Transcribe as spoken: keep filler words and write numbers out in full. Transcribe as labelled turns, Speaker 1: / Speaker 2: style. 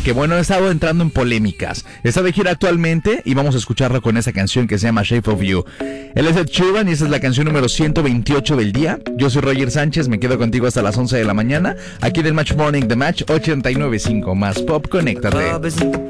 Speaker 1: que bueno, ha estado entrando en polémicas. Está de gira actualmente y vamos a escucharlo con esa canción que se llama Shape of You. Él es Ed Sheeran y esta es la canción número ciento veintiocho del día. Yo soy Roger Sánchez, me quedo contigo hasta las once de la mañana, aquí del Match Morning, The Match ochenta y nueve punto cinco más Pop, conéctate.